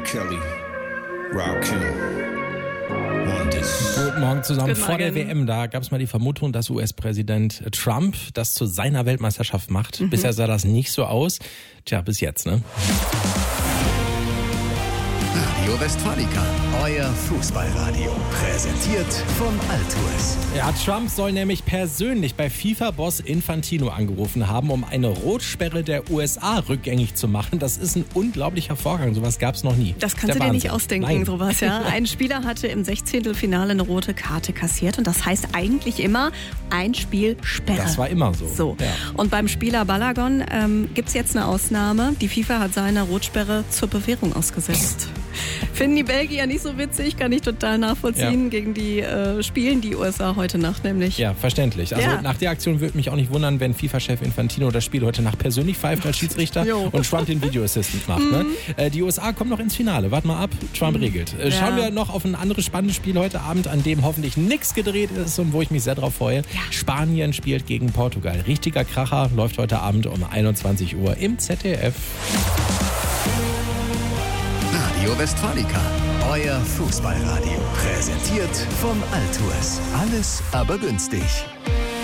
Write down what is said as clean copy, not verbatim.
Kelly, Rakim. Guten Morgen zusammen. Guten Vor der Morgen. WM, da gab es mal die Vermutung, dass US-Präsident Trump das zu seiner Weltmeisterschaft macht. Bisher sah das nicht so aus. Tja, bis jetzt, ne? Radio Westfalica, euer Fußballradio. Präsentiert von Altues. Ja, Trump soll nämlich persönlich bei FIFA-Boss Infantino angerufen haben, um eine Rotsperre der USA rückgängig zu machen. Das ist ein unglaublicher Vorgang. Sowas gab es noch nie. Das kannst Der du dir nicht Wahnsinn. ausdenken, Nein. sowas, ja. Ein Spieler hatte im 16. eine rote Karte kassiert und das heißt eigentlich immer ein Spiel Sperre. Das war immer so. So. Ja. Und beim Spieler Balagon gibt es jetzt eine Ausnahme. Die FIFA hat seine Rotsperre zur Bewährung ausgesetzt. Finden die Belgier nicht so witzig, kann ich total nachvollziehen. Ja. Gegen die spielen die USA heute Nacht nämlich. Ja, verständlich. Also Ja. nach der Aktion würde mich auch nicht wundern, wenn FIFA-Chef Infantino das Spiel heute Nacht persönlich pfeift als Schiedsrichter Jo. und Trump den Video-Assistant macht. Ne? Die USA kommen noch ins Finale. Wart mal ab, Trump regelt. Schauen wir noch auf ein anderes spannendes Spiel heute Abend, an dem hoffentlich nichts gedreht ist und wo ich mich sehr drauf freue. Ja. Spanien spielt gegen Portugal. Richtiger Kracher, läuft heute Abend um 21 Uhr im ZDF. Radio Westfalica, euer Fußballradio. Präsentiert von Altues. Alles aber günstig.